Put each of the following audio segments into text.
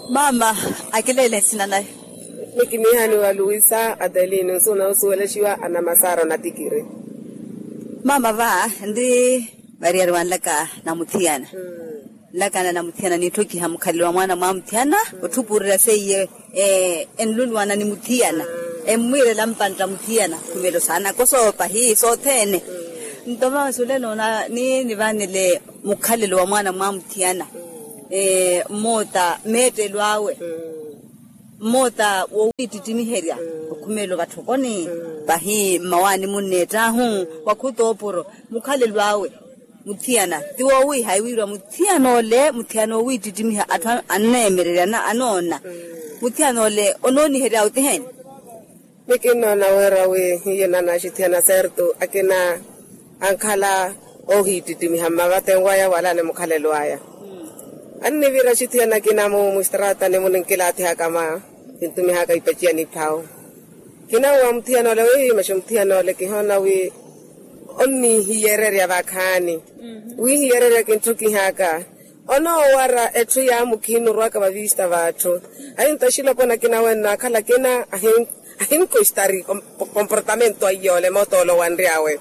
Mama, akilele sinanay. Nikimihani wa Luisa Adeline sona usueleshiwa ana masaro na tikire. Mama va ndi bariya rwanlaka na muthiana. Laka na muthiana ni toki hamkhalwa mwana mwa muthiana uthupurira seye enlulwana ni muthiana. Emwire lampanta muthiana kumelo sana kosopa hi sothene. Ntoma sulelo na ni vanele mukhalelo wa mwana mwa muthiana. Mota mete lwawe. Mota wo ititimiheria kumelo bathokoni bahi mawani muneta hu wakutoporo mukhalelwawe muthiana tiwo wi haiwirwa muthiano le muthiano wi ititimiha atha anemerera na anona muthiano le ononi heria utehen Mikino na werawe yena na shithiana serto akena ankhala ohi ititimiha mavatengwa ya wala ne mukhalelwaya Anne vira shithiana kina mo mustrata ne munkela thya kama tintumi ha kai pachia ni thao kina wa mthiano le wi mashumthiano le kihona wi onni hiyerere ya bakhani wi hiyerere kintuki haka ono wara ethu ya mukhinu rwaka bavista batho ayinta shilo pona kina wena khala kina ahin ko stari comportamento ayole motolo wanriawe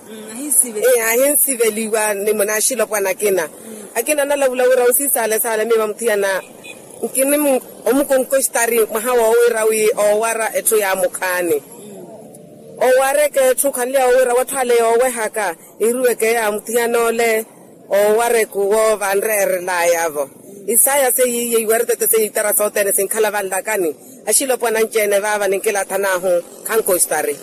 ahin siveliwa ni mona shilo pona kina akina nala ulawira usisale sale miwa mthiana ukini omukon stari mahawa owirawi owara ethu ya mukhani oware ke ethu khali owira wathale owe haka iruwe ke ya mthiano le oware kuwo vanrere la yavo isaya se yi werte se itara sotene sin khala vandakani ashilo pona ncene baba ninkela thanahu khanko stari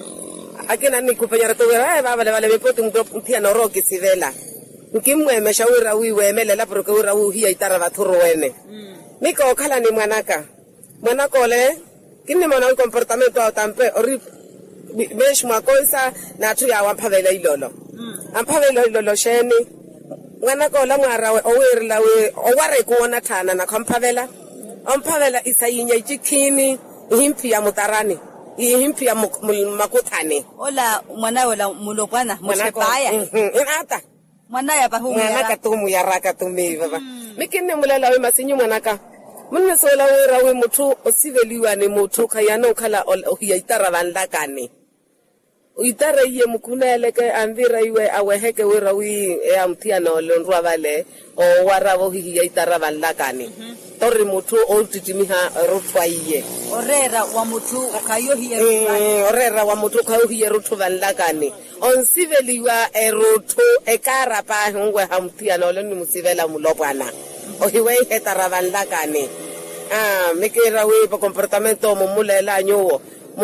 akina ni kupanyara to wera baba le vale bepotu mthiano roki sivela Nkimwe meshawira wiwe melela proke wira hiya itara bathuro wene Miko khala ni mwanako le kini mwana comportamento atampe ori mesh makoisa na thu ya wamphavela ilolo amphavela ilolo sheni mwanako la mwarawe owirila we oware kuona thana na kamphavela amphavela isayinya ichikhini ihimpi ya mutarani ihimpi ya makuthane ola mwanawe la mulokwana mushepaya inata mwana ya bahumu ya mwana katumu ya raka tumi baba mikine mulela we masinyu mwanaka munne sola we rawe muthu osiveliwa ni muthu khayana ukhala ohiya itara vandakani uitara iye mukunele ke andira iwe aweheke we rawi ya mthiano londwa vale o waravo hiya itara vandakani tori muthu o titimiha ruthwa iye orera wa muthu kayo hiya ruthwa orera wa muthu kayo hiya ruthwa vandakani onsiveliwa eruthu ekara pa ngwe hamthiano lo ni musivela mulopwana o hiwe hetara vandakani mikira we pa comportamento mumulela nyowo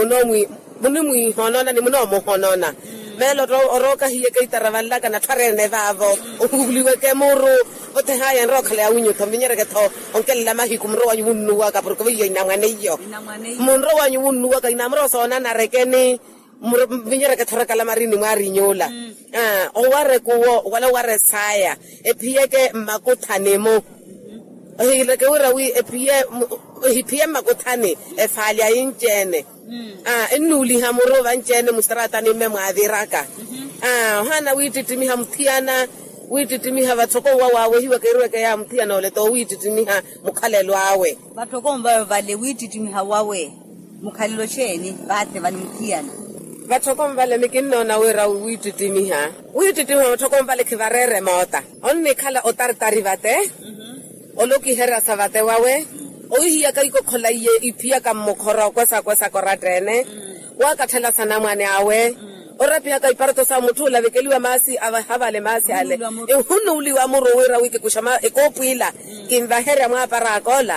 munimui honona ni munomo honona velo oroka hiye ke itara vandakana tharene vavo uliwe ke muru ote haya nrokhale awinyo thominyere ke tho onkella mahi kumro wa nyunnuwa ka porko ye inamwane iyo munro wa nyunnuwa ka inamro sona na rekeni vinyere ke thora kala marini mwari nyola oware kuwo wala ware saya ephiye ke makuthanemo hile ke ura wi ephiye makuthane efalya injene enuli hamuro vanjene mustrata ni memwadiraka hana wititimi hamthiana wititimi havathoko wawe hiwe kerwe ke ya mthiana ole to wititimi ha mukhalelo awe bathoko mba vale wititimi hawawe mukhalelo sheni bathe vani mthiana bathoko mbale mikinno na wera wititimi ha bathoko mbale khivarere mota onni khala otartari vate oloki hera savate wawe ohiya ka iko khola iye iphia ka mokhora kwasa koratene wa kathela sana mwane awe orapia ka iparto sa muthu la vekeliwa masi ava havale masi ale hunuli wa murowera wike kushama ekopwila kimva hera mwa parakola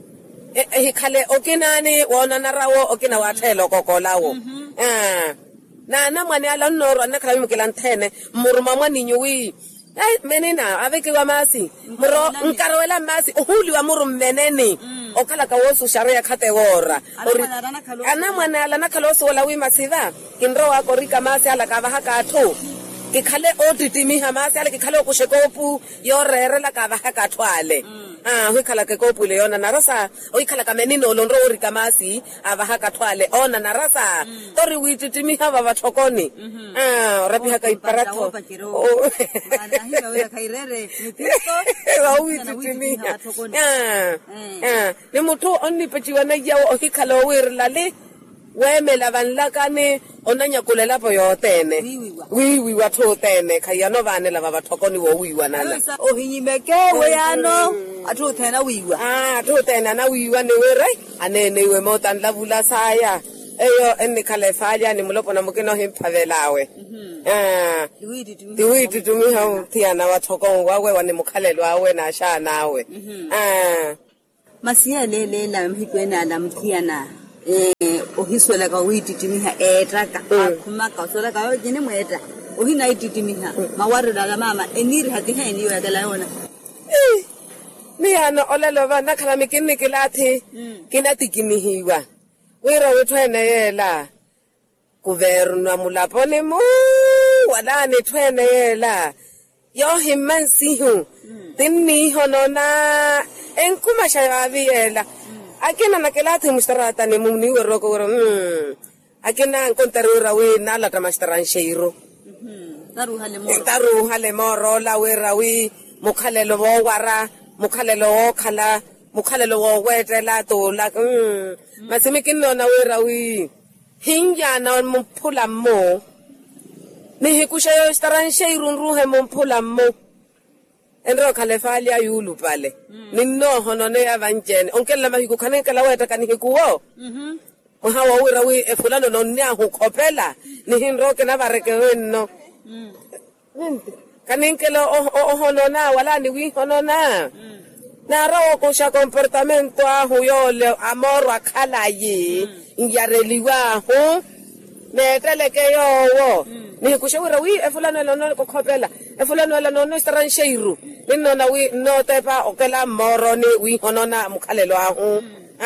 hikhale okinani wona narawo okina wathelo kokolawo na mwane ala nnoro anakhala mimkela nthene muruma mwaninyo wi menena aveke wa masi mro nkarwela masi uhuli wa muru meneni okala ka wosu sharia khate wora ana mwana ala nakaloso wala wi masiva kinro wa korika masi ala ka va ka thu ke khale o titimi hamasi ale ke khale ko shekopu yo rerela ka ba ka thwale ho khala ke kopu le yona narasa o ikhala ka menino lo ro ri kamasi aba ha ka thwale ona narasa tori wi titimi ha ba thokoni rapi ha ka iparato o ana hiyo ya kairere nitiko wa wi titimi le motho onni pechiwa na ya o ikhala o irla le wemela vanlakane onanya kulela po yotene wiwi watho tene khayano vane lava vathokoni wo wiwa nana o hinyimeke weyano atho thena wiwa atho tena na wiwa ne were anene we motan lavula saya eyo enne khale falya ni mulopo na mukeno himphavelawe diwiti tumi ha thiana wathokon wawe wane mukhalelo awe na sha nawe masiya lele la mhikwena la mthiana ohiswela ka uititimiha etraka akhumaka sola ka jene mweta ohina ititimiha mawari la mama eniri hatihe ndiyo yakala yona miyano olelo vana khala mikini kilathi kinatikimihiwa wira wethwene yela kuvernwa mulapone mu wala ne thwene yela yo himmansihu tinni honona enkuma shayavi yela akena nakelathi mustarata ne mumni weroko wero akena kontarura we nala tamastaran sheiro taru hale moro la wera wi mukhalelo wo wara mukhalelo wo khala mukhalelo wo wetela to la masimikin nona wera wi hinja na mphula mo ni hikusha staran sheiro ruhe mphula mo enro khale fali ayulu pale ninno honone ya vanjene onkela mahiku khanekela weta kanihikuwo hawa wira wi efulano no nya ho khopela ni hinro ke na bareke wenno kanenkela o honona wala ni wi honona na rawo ko sha comportamento ahu yole amoro akhala yi ngiyareliwa ho neteleke yowo ni kushawira wi efulano no ko khopela efulano la no staran sheiru ninona wi no tepa okela moro ni wi honona mukhalelo ahu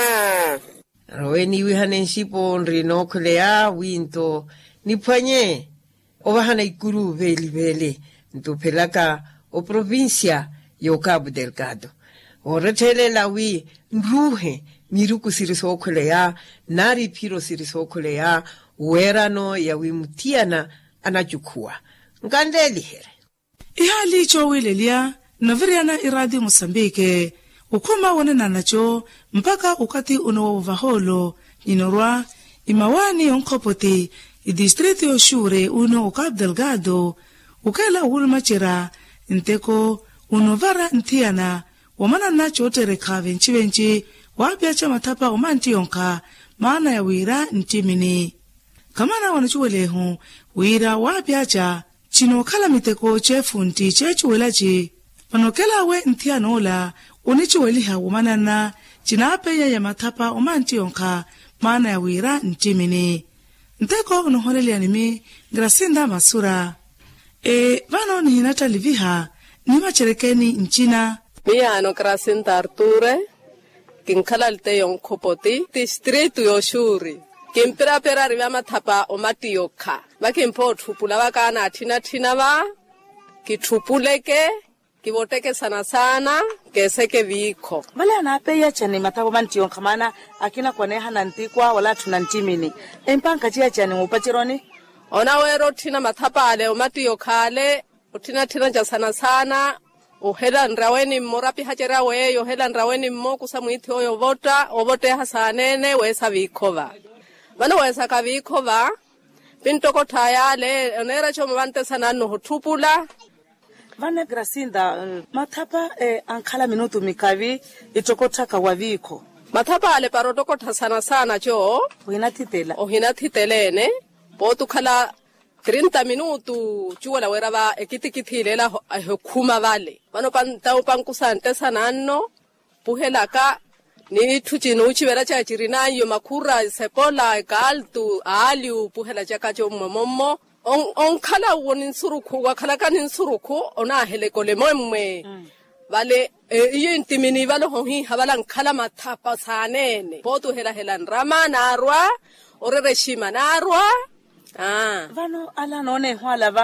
roweni wi hanen shipo nrino khulea winto nipanye obahana ikuru veli nto pelaka o provincia yo Cabo Delgado orethele la wi nruhe miruku siriso khulea nari piro siriso khulea werano ya wimutiana anachukua ngandeli here ihali cho wilelia noveriana iradi Mosambike ukuma wonena nacho mpaka ukati unowavaholo inorwa imawani onkopoti idistrito yoshure uno Cabo Delgado ukela ulmachira nteko unovara ntiana wamana nacho tereka venchi wabyacha matapa omanti yonka maana ya wira ntimini kamana wanachuwelehu wira wabyacha chino kala miteko chefunti chechuwelachi panokela we ntianola unichuweliha wamanana chinapeya ya matapa omanti yonka maana ya wira ntimini nteko unoholelia nimi Gracinda Masura vano ni hinata liviha ni macherekeni nchina miyano Gracinda Arture kinkhala liteyon khopoti district yoshuri kimpira riva mathapa omati yokha bakimpo thupula bakana thina ba kithupuleke kiboteke sana keseke vikho vale anapeya chani mathapo manti yokha mana akina kwaneha nantikwa wala tunantimini empanka chia chani upachironi ona wero thina mathapa ale omati yokhale uthina ja sana uhela nraweni morapi hachera we yo hela nraweni mo kusamuithi oyo ovote hasanene wesa vikhova vano wesa ka vikhova pintoko thayale onera chomo vante sana no thupula vane Gracinda mathapa ankhala minutu mikavi itokothaka wa vikho mathapa ale parotoko thasana cho ohina thitelene potu khala 30 minutu chuwala weraba ekitikithilela khuma vale vano pankusante sananno puhelaka ni thuchino uchivera cha chirinayo makhura sepola galtu aliu puhela chaka cho mommo on khala woni nsuruku wa khala kan nsuruku ona helekole momwe vale iyo intimini valo hohi habala nkhala mathapa sanene potu hela nrama narwa orere shima narwa vano ala none hwala va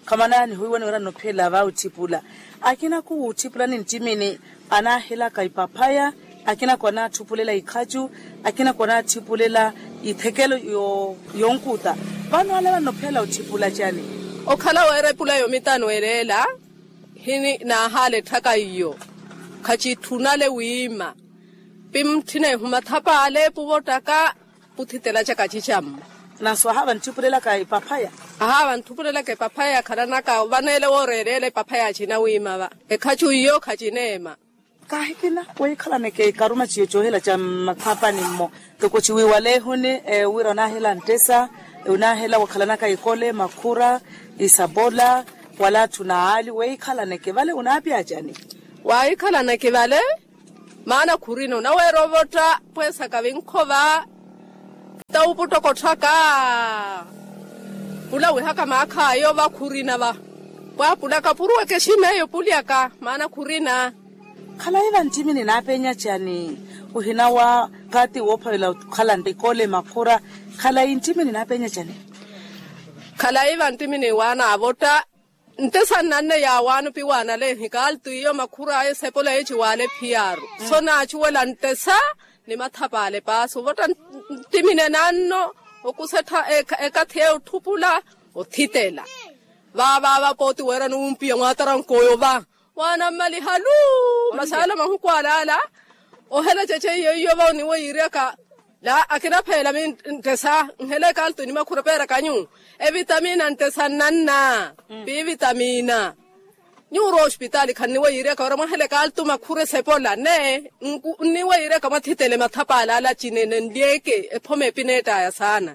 kamana ni huiwa ni wera nopela va utipula akina ku utipula ni ntimini ana hela kai papaya akina kona tupulela ikaju akina kona tupulela ithekelo yonkuta vanu ala nopela utipula chani okhala were pula yo mitano elela hini na hale thaka iyo khachi thunale wima pimthine humathapa ale puvotaka puthitela chaka chicham na swahaba ntupulela kai papaya aha ntupulela kai papaya khalana ka vanele worelele papaya china wima va ekhachu iyo khachinema kahikina we khalane ke karuma chiyo johela cha mathapa nimmo toko chiwi wale hune wira na hela ntesa una hela wakhalana kai kole makura isabola wala tunaali we khalane ke vale unapi ajani wa khalane ke vale mana khurino na we robota pwesa ka vinkhova tauputo kothaka pula we haka makha yo va khurina va wa pula ka puruwe ke shimeyo puliaka mana khurina khala iva ntimini na penya chani uhina wa kati wophela khala ndikole makhura khala intimini na penya chani khala iva ntimini wana avota ntesa nanne ya wanu pi wana le hikal tuyo makhura ye sepola ye chiwale phiaru so na chuwela ntesa ni mathapale paso vota ntimine nanno okusetha ekathe uthupula othitela va poti wera numpi ngwatara nkoyo va wana mali halu masala mahukwalala ohela cheche yo va ni we ireka la akina phela min ntesa ngele kaltu ni makhurapera kanyu e vitamina ntesa nanna b vitamina nyuro hospital khanni we ireka ora mahele kaltu makhure sepola ne ni we ireka mathitele mathapala la chinene ndieke ephome pineta ya sana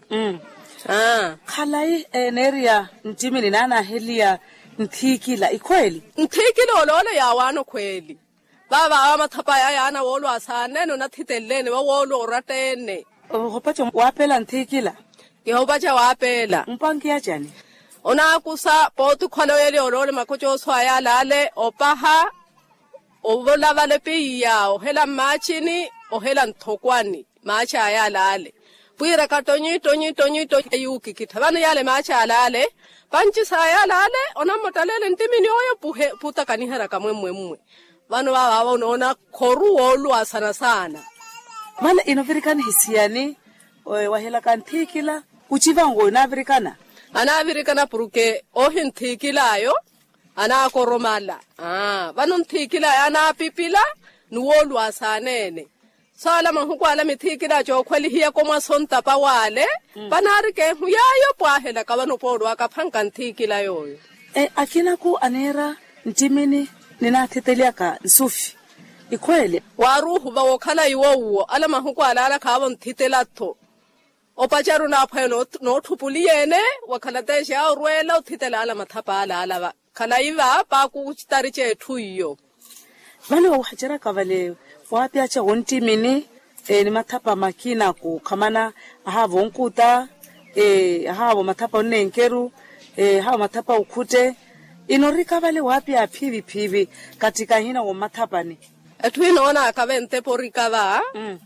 khalai neria ntimini nana helia nthikila ikweli nthikila olole ya wano kweli baba mathapa ya yana wolo asane no nathitelene wa wolo oratene hopacha wapela nthikila hopacha wapela mpangi ya jani ona kusa potu khalo yele olole makocho swaya lale opaha obola vale piya ohela machini ohela nthokwani macha ya lale puira katonyi tonyi yuki kithabana yale macha lale panchi saya lale ona motalele ntimini oyo puta kanihera kamwe vano vava unaona khoru wolu asana sana mala inovirikana hisiani wahela kanthikila uchivango inavirikana anavirikana puruke ohinthikilayo ana koromala vano nthikila ana pipila nuwolu asanene sala mahukwala mithikila chokhweli hiya komwa sonta pawale panarike huyayo pwahela kavano podo akaphanka nthikila yoyo akina ku anera ntimini ninathiteliaka nsufi ikweli waruhu bawokhala iwo ala mahukwala ala khavo nthitelatho opacharu na pheno no thupuliyene wakhala tesha urwela uthitela ala mathapa ala va khala iva pa ku chitari chethu iyo vale wahajara kavale wapya cha hontimini ni mathapa makina ku khamana ahavo nkuta ahavo mathapa nenkeru ahavo mathapa ukhute inorika vale wapya phivi katika hina wa mathapani ethu inaona akavente porika va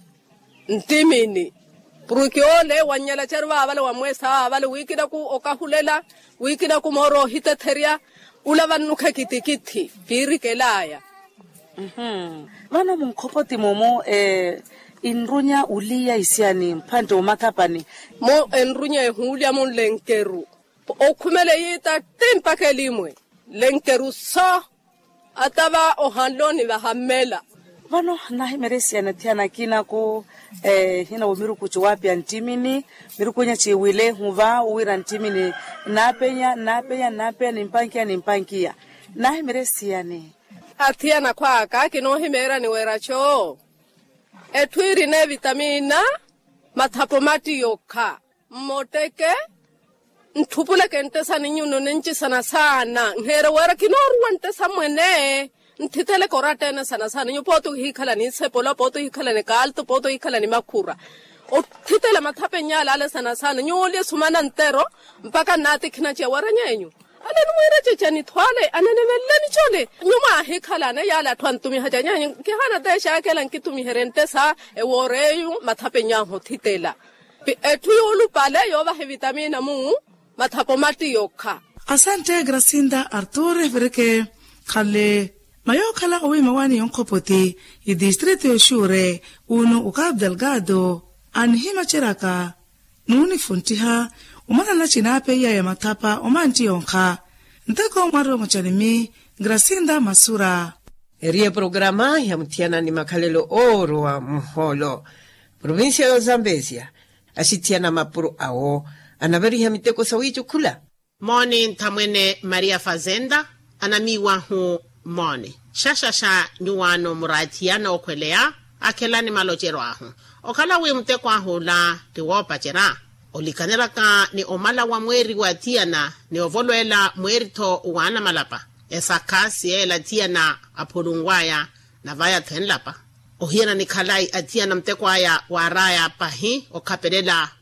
ntimini purukiole wanyala charwa vale wamwesa vale wikida ku okahulela wikida ku moro hitetheria ulavanukhe kitikiti pirikelaya vana munkhopoti momo inrunya ulia isiani mpande umathapani mo enrunya ehulia mon lenkeru okhumele yita timpake limwe lenkeru so atava ohanloni vahamela vano nahi meresiana tiana kina ku hina umiruku chiwapya ntimini mirukunya chiwile huva uwira ntimini napenya nimpankia nahi meresiane athiana kwaka kinohimera ni weracho etwiri ne vitamina mathapo mati yokha mmoteke nthupule kentesa ninyuno nenchi sana ngere wera kinoru wantesa mwene nthitele koratene sana nyo poto hikhala ni sepola poto hikhala ni kalto poto hikhala ni makhura o thitele mathape nyala ale sana nyole sumana ntero mpaka nati khina che waranyenyu ale nwere chechani thwale anene melleni chole nyuma hikhala ne yala thwantumi hajanya ke hana desha kela nkitumi herente sa eworeyu mathape nyaho thitela ethu yolu pale yo va vitamina mu mathapo mati yokha Asante Gracinda Artur vereke kale mayo kala owi mawani yonkopoti i distrito yoshure uno ukab Delgado anhima cheraka nuni funtiha umana na chinape ya matapa omanti yonka ntako mwaro mchanimi Gracinda Masura. Eria programa ya mtiana ni makalelo oro wa Muholo provincia ya Zambezia asitiana mapuru ao anaberi ya miteko sawichu kula Moni ntamwene Maria Fazenda anamiwa hu moni shashasha nyuano muratiana okwelea akelani malojero ahu okala we mteko ahu la tiwopa jera olikanelaka ni omala wa mweri wa tiana ni ovolwela mweri to uwana malapa esakasi ela tiana apulungwaya na vaya tenlapa ohiena ni kalai atiana mteko aya waraya pahi okapelela